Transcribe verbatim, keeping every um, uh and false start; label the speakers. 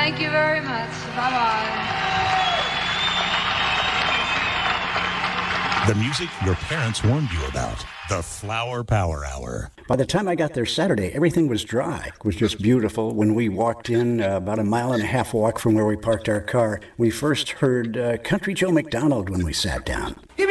Speaker 1: Thank you very much. Bye-bye.
Speaker 2: The music your parents warned you about. The Flower Power Hour.
Speaker 3: By the time I got there Saturday, everything was dry. It was just beautiful. When we walked in, uh, about a mile and a half walk from where we parked our car, we first heard uh, Country Joe McDonald when we sat down.